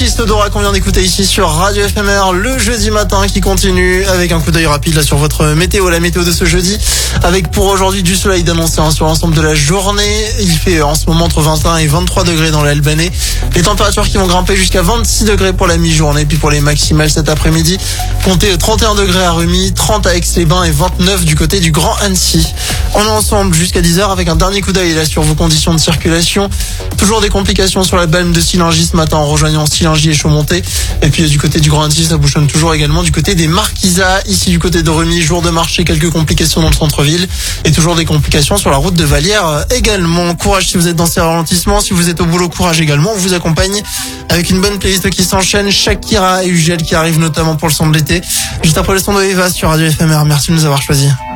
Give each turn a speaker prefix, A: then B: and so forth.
A: Kiss Dora qu'on vient d'écouter ici sur Radio FMR le jeudi matin qui continue avec un coup d'œil rapide là sur votre météo, la météo de ce jeudi avec pour aujourd'hui du soleil d'annoncer sur l'ensemble de la journée. Il fait en ce moment entre 21 et 23 degrés dans l'Albanais. Les températures qui vont grimper jusqu'à 26 degrés pour la mi-journée. Puis pour les maximales cet après-midi, comptez 31 degrés à Rumi, 30 à Aix-les-Bains et 29 du côté du Grand Annecy. On est ensemble jusqu'à 10h avec un dernier coup d'œil là sur vos conditions de circulation. Toujours des complications sur la balme de Sillingy ce matin en rejoignant Sillingy et Chaumonté. Et puis du côté du Grand Annecy, ça bouchonne toujours également du côté des Marquisats. Ici du côté de Rumi, jour de marché, quelques complications dans le centre-ville. Et toujours des complications sur la route de Vallières également. Courage si vous êtes dans ces ralentissements. Si vous êtes au boulot, courage également. On vous accompagne avec une bonne playlist qui s'enchaîne. Shakira et UGL qui arrivent notamment pour le son de l'été. Juste après le son de Eva sur Radio FMR. Merci de nous avoir choisis.